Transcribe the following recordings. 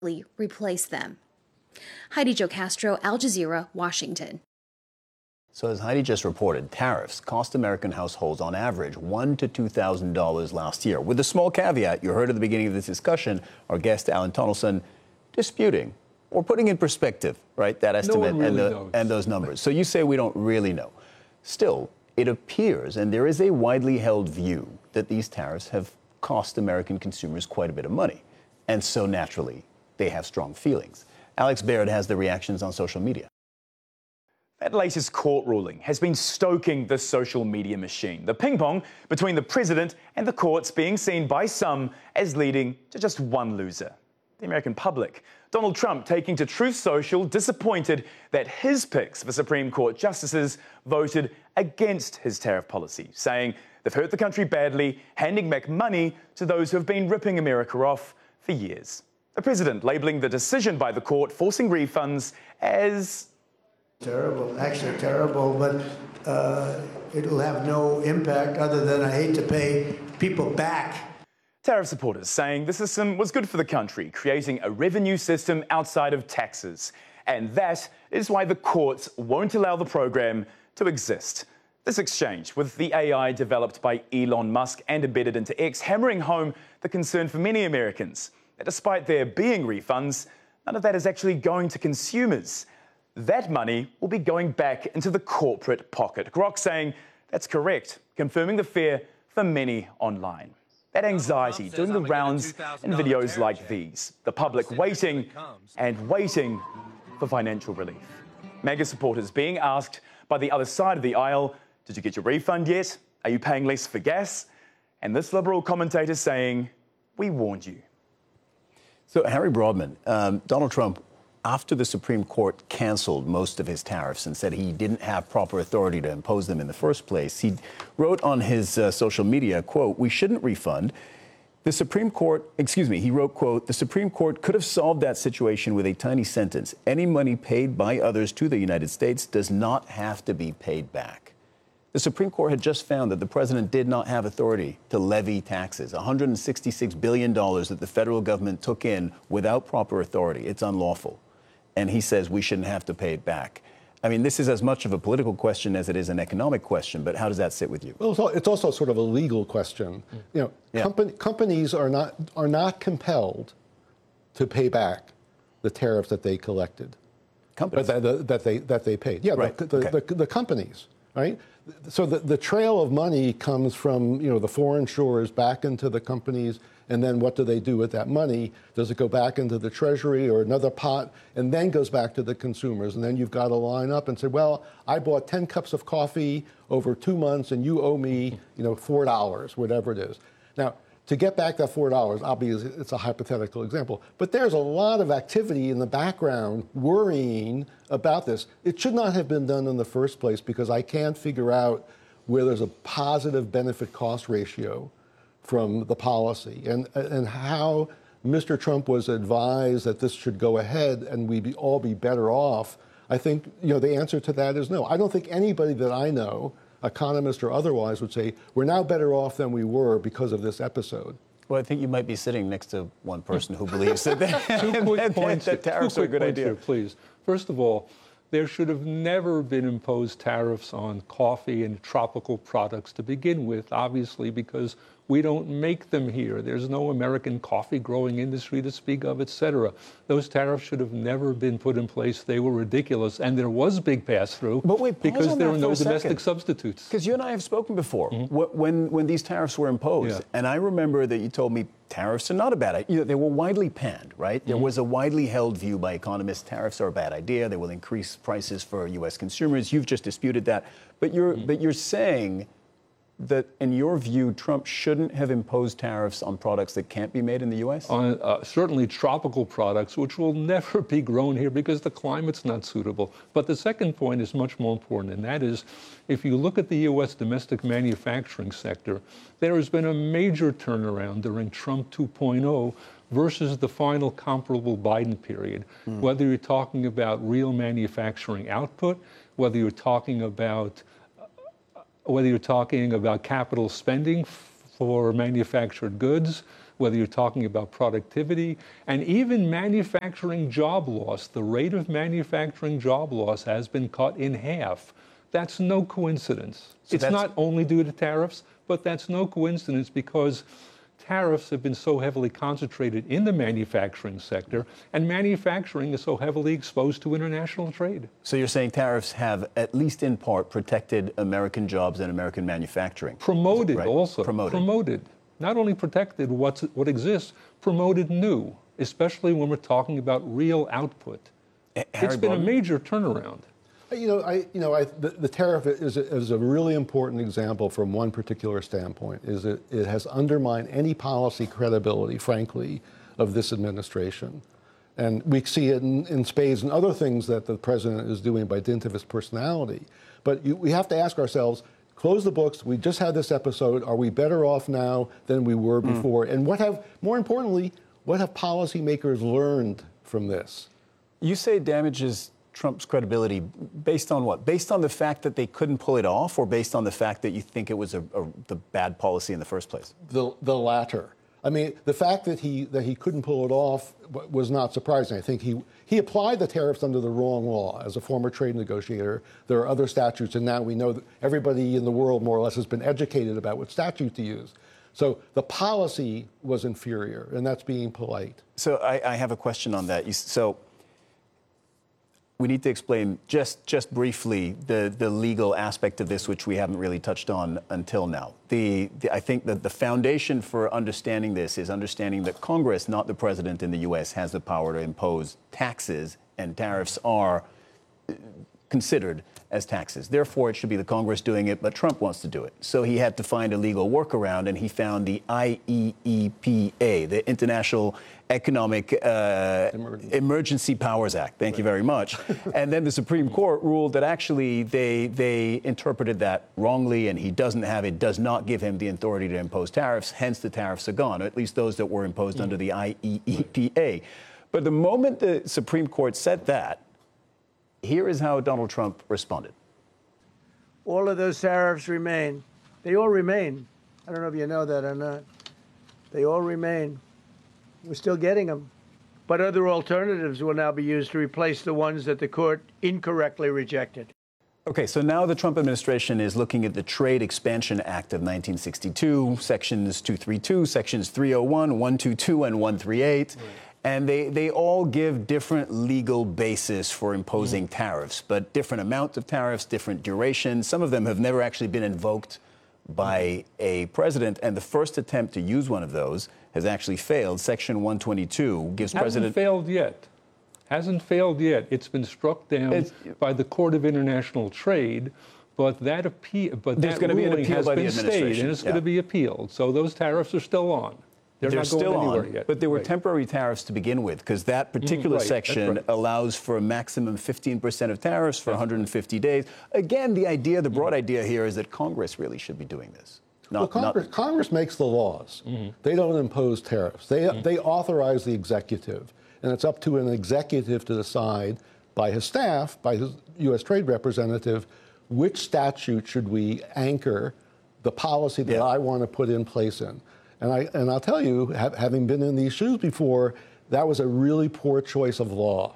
replace them. Heidi Jo Castro, Al Jazeera, Washington. So as Heidi just reported, tariffs cost American households on average $1,000 to $2,000 last year. With a small caveat, you heard at the beginning of this discussion, our guest Alan Tunnelson disputing or putting in perspective, right, that estimate and those numbers. So you say we don't really know. Still, it appears, and there is a widely held view, that these tariffs have cost American consumers quite a bit of money. And so naturally, they have strong feelings. Alex Baird has the reactions on social media. That latest court ruling has been stoking the social media machine. The ping pong between the president and the courts being seen by some as leading to just one loser: the American public. Donald Trump taking to Truth Social, disappointed that his picks for Supreme Court justices voted against his tariff policy, saying they've hurt the country badly, handing back money to those who have been ripping America off for years. The president labelling the decision by the court forcing refunds as terrible, actually terrible, but it'll have no impact other than I hate to pay people back. Tariff supporters saying the system was good for the country, creating a revenue system outside of taxes. And that is why the courts won't allow the program to exist. This exchange with the AI developed by Elon Musk and embedded into X, hammering home the concern for many Americans that despite there being refunds, none of that is actually going to consumers. That money will be going back into the corporate pocket. Grok saying that's correct, confirming the fear for many online. That anxiety doing the rounds in videos like these. The public waiting and waiting for financial relief. MAGA supporters being asked by the other side of the aisle, did you get your refund yet? Are you paying less for gas? And this Liberal commentator saying, we warned you. So Harry Broadman, Donald Trump, after the Supreme Court canceled most of his tariffs and said he didn't have proper authority to impose them in the first place, he wrote on his social media, quote, we shouldn't refund. The Supreme Court, he wrote, quote, the Supreme Court could have solved that situation with a tiny sentence. Any money paid by others to the United States does not have to be paid back. The Supreme Court had just found that the president did not have authority to levy taxes, $166 billion that the federal government took in without proper authority. It's unlawful. And he says we shouldn't have to pay it back. I mean, this is as much of a political question as it is an economic question, but how does that sit with you? Well, it's also sort of a legal question. You know, companies are not compelled to pay back the tariffs that they collected. Companies? That they paid. Yeah, right. the companies, right? So the trail of money comes from, you know, the foreign shores back into the companies, and then what do they do with that money? Does it go back into the Treasury or another pot, and then goes back to the consumers? And then you've got to line up and say, well, I bought 10 cups of coffee over 2 months, and you owe me, you know, $4, whatever it is. Now, to get back that $4, obviously it's a hypothetical example, but there's a lot of activity in the background worrying about this. It should not have been done in the first place because I can't figure out where there's a positive benefit-cost ratio from the policy and how Mr. Trump was advised that this should go ahead and we'd all be better off. I think, you know, the answer to that is no. I don't think anybody that I know, economist or otherwise, would say we're now better off than we were because of this episode. Well, I think you might be sitting next to one person who believes that, that tariffs are a good idea. Here, please. First of all, there should have never been imposed tariffs on coffee and tropical products to begin with, obviously, because we don't make them here. There's no American coffee growing industry to speak of, et cetera. Those tariffs should have never been put in place. They were ridiculous. And there was big pass-through because there were no domestic substitutes. Because you and I have spoken before when these tariffs were imposed. Yeah. And I remember that you told me tariffs are not a bad idea. You know, they were widely panned, right? There was a widely held view by economists, tariffs are a bad idea. They will increase prices for U.S. consumers. You've just disputed that. But you're saying that, in your view, Trump shouldn't have imposed tariffs on products that can't be made in the U.S.? On certainly tropical products, which will never be grown here because the climate's not suitable. But the second point is much more important, and that is, if you look at the U.S. domestic manufacturing sector, there has been a major turnaround during Trump 2.0 versus the final comparable Biden period. Whether you're talking about real manufacturing output, whether you're talking about capital spending for manufactured goods, whether you're talking about productivity and even manufacturing job loss. The rate of manufacturing job loss has been cut in half. That's no coincidence. So it's not only due to tariffs, but that's no coincidence because tariffs have been so heavily concentrated in the manufacturing sector, and manufacturing is so heavily exposed to international trade. So you're saying tariffs have, at least in part, protected American jobs and American manufacturing? Promoted right? also. Promoted. Not only protected what exists, promoted new, especially when we're talking about real output. It's been a major turnaround. The tariff is a really important example from one particular standpoint. Is it has undermined any policy credibility, frankly, of this administration, and we see it in spades and other things that the president is doing by dint of his personality. But we have to ask ourselves: close the books. We just had this episode. Are we better off now than we were before? And more importantly, what have policymakers learned from this? You say it damages Trump's credibility based on what? Based on the fact that they couldn't pull it off, or based on the fact that you think it was the bad policy in the first place? The latter. I mean, the fact that he couldn't pull it off was not surprising. I think he applied the tariffs under the wrong law. As a former trade negotiator, there are other statutes, and now we know that everybody in the world more or less has been educated about what statute to use. So the policy was inferior, and that's being polite. So I have a question on that. We need to explain just briefly the legal aspect of this, which we haven't really touched on until now. I think that the foundation for understanding this is understanding that Congress, not the president in the U.S., has the power to impose taxes, and tariffs are considered as taxes. Therefore, it should be the Congress doing it, but Trump wants to do it. So he had to find a legal workaround, and he found the IEEPA, the International Economic Emergency Powers Act. Thank you very much. And then the Supreme Court ruled that actually they interpreted that wrongly, and he does not give him the authority to impose tariffs, hence the tariffs are gone, or at least those that were imposed under the IEEPA. But the moment the Supreme Court said that, here is how Donald Trump responded. All of those tariffs remain. They all remain. I don't know if you know that or not. They all remain. We're still getting them. But other alternatives will now be used to replace the ones that the court incorrectly rejected. Okay, so now the Trump administration is looking at the Trade Expansion Act of 1962, sections 232, sections 301, 122, and 138. Right. And they all give different legal basis for imposing tariffs, but different amounts of tariffs, different durations. Some of them have never actually been invoked by a president, and the first attempt to use one of those has actually failed. Section 122 gives president... Hasn't failed yet. It's been struck down by the Court of International Trade, but that ruling has been stayed, and it's going to be appealed. So those tariffs are still on. They're not going anywhere yet. But there were temporary tariffs to begin with, because that particular section allows for a maximum 15% of tariffs for 150 days. Again, the broad idea here is that Congress really should be doing this. Congress makes the laws. They don't impose tariffs. They authorize the executive, and it's up to an executive to decide by his staff, by his U.S. trade representative, which statute should we anchor the policy that I want to put in place in. And I'll tell you, having been in these shoes before, that was a really poor choice of law.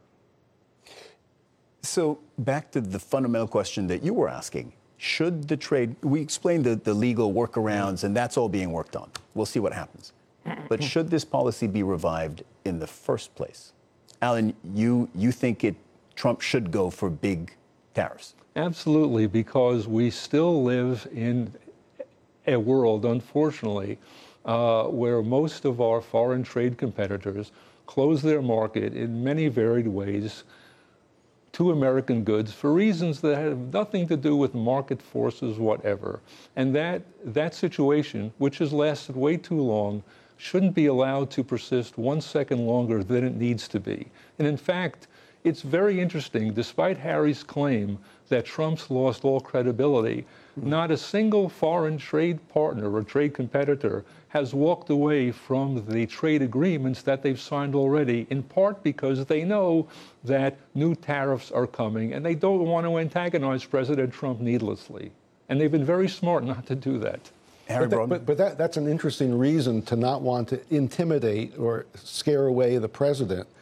So back to the fundamental question that you were asking. Should the trade... We explained the legal workarounds, and that's all being worked on. We'll see what happens. But should this policy be revived in the first place? Alan, you think Trump should go for big tariffs? Absolutely, because we still live in a world, unfortunately, where most of our foreign trade competitors close their market in many varied ways to American goods for reasons that have nothing to do with market forces, whatever. And that situation, which has lasted way too long, shouldn't be allowed to persist 1 second longer than it needs to be. And in fact, it's very interesting, despite Harry's claim that Trump's lost all credibility, not a single foreign trade partner or trade competitor has walked away from the trade agreements that they've signed already, in part because they know that new tariffs are coming and they don't want to antagonize President Trump needlessly. And they've been very smart not to do that. Harry Broadman? But that's an interesting reason to not want to intimidate or scare away the president.